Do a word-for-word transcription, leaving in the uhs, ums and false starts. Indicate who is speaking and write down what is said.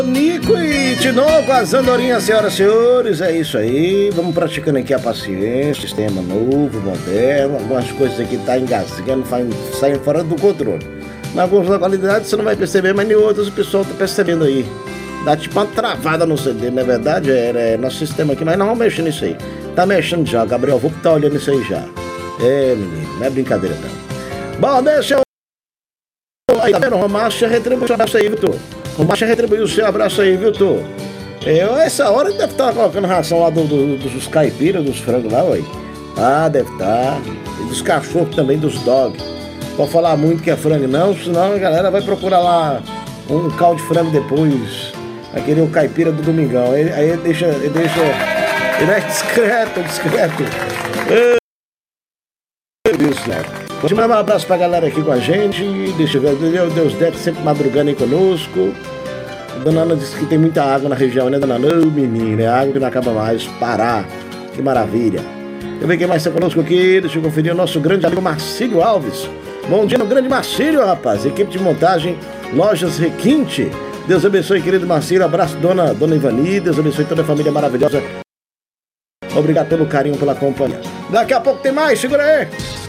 Speaker 1: Nico e Tinoco, as andorinhas, senhoras e senhores, é isso aí. Vamos praticando aqui a paciência, sistema novo, moderno. Algumas coisas aqui tá engasgando, saindo fora do controle. Em algumas localidades você não vai perceber, mas em outras o pessoal tá percebendo aí. Dá tipo uma travada no C D, não é verdade? É, é nosso sistema aqui, mas não vamos mexer nisso aí. Tá mexendo já, Gabriel, vou tá olhando isso aí já. É, menino, não é brincadeira não. Bom, deixa eu... Aí, tá vendo? Romácio retribuiu o seu abraço aí, Vitor. Romácio retribuiu o seu abraço aí, Vitor. Eu, essa hora ele deve estar colocando ração lá do, do, dos caipiras, dos frangos lá, ué. Ah, deve estar. E dos cachorros também, dos dogs. Pode falar muito que é frango não, senão a galera vai procurar lá um caldo de frango depois. Vai querer o caipira do domingão. Aí, aí ele deixa... Ele deixa... Ele é discreto, discreto. Isso, né? Vou mandar um abraço pra galera aqui com a gente. Deixa eu ver, Deus deve sempre madrugando aí conosco. A Dona Ana disse que tem muita água na região, né, Dona Ana? Ô, menina, é água que não acaba mais. Pará, que maravilha. Eu ver quem mais está conosco aqui. Deixa eu conferir o nosso grande amigo Marcílio Alves. Bom dia no grande Marcílio, rapaz. Equipe de montagem, Lojas Requinte. Deus abençoe, querido Marcílio. Abraço, dona, dona Ivani. Deus abençoe toda a família maravilhosa. Obrigado pelo carinho, pela companhia. Daqui a pouco tem mais, segura aí.